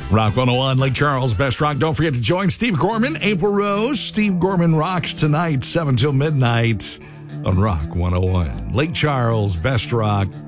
Rock 101, Lake Charles, Best Rock. Don't forget to join Steve Gorman, April Rose. Steve Gorman rocks tonight, 7 till midnight on Rock 101. Lake Charles, Best Rock.